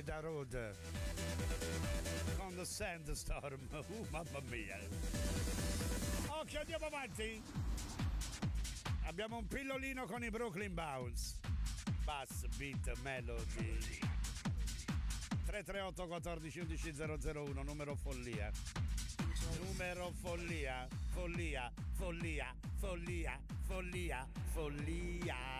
Florida Road con The Sandstorm. Mamma mia. Ok, andiamo avanti. Abbiamo un pillolino con i Brooklyn Bounce. Bass, beat, melody. 338 14 11 001, numero follia. Numero follia. Follia, follia, follia, follia, follia.